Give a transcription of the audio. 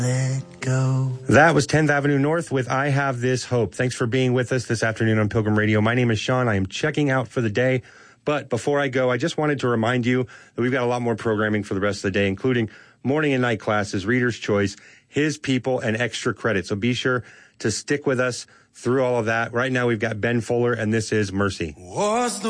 That was 10th Avenue North with I Have This Hope. Thanks for being with us this afternoon on Pilgrim Radio. My name is Sean. I am checking out for the day. But before I go, I just wanted to remind you that we've got a lot more programming for the rest of the day, including morning and night classes, Reader's Choice, His People, and Extra Credit. So be sure to stick with us through all of that. Right now, we've got Ben Fuller, and this is Mercy.